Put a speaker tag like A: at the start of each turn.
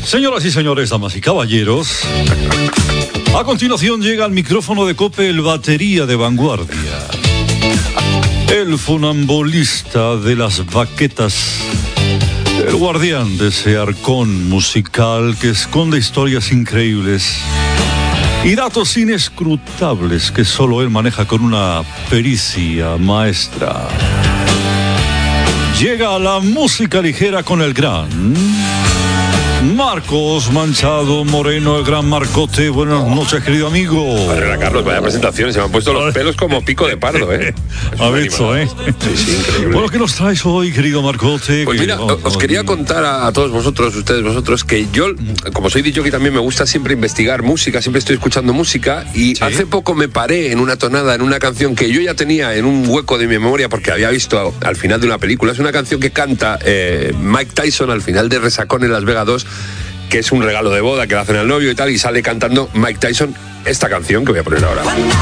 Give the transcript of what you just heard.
A: Señoras y señores, damas y caballeros, a continuación llega al micrófono de COPE el batería de vanguardia, el funambulista de las baquetas, el guardián de ese arcón musical que esconde historias increíbles y datos inescrutables que solo él maneja con una pericia maestra. Llega la música ligera con el gran Marcos Manchado Moreno, el gran Marcote. Buenas noches, querido amigo.
B: Padre Carlos, vaya presentación, se me han puesto los pelos como pico de pardo, ¿eh?
A: Ha visto, ¿eh?
B: Sí, increíble.
A: Bueno, ¿qué nos traes hoy, querido Marcote?
B: Pues mira, os quería contar a todos vosotros, que yo, como soy DJ, también me gusta siempre investigar música, siempre estoy escuchando música, y ¿sí? Hace poco me paré en una tonada, en una canción que yo ya tenía en un hueco de mi memoria, porque había visto al final de una película. Es una canción que canta Mike Tyson al final de Resacón en Las Vegas 2, que es un regalo de boda que le hacen al novio y tal, y sale cantando Mike Tyson esta canción que voy a poner ahora.